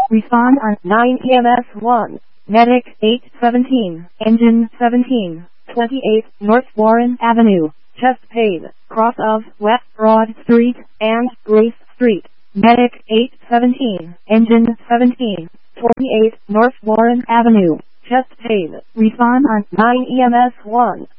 Respond on 9 EMS 1. Medic 817. Engine 17. 28 North Warren Avenue. Chest pain. Cross of West Broad Street and Grace Street. Medic 817. Engine 17. 28 North Warren Avenue. Chest pain. Respond on 9 EMS 1.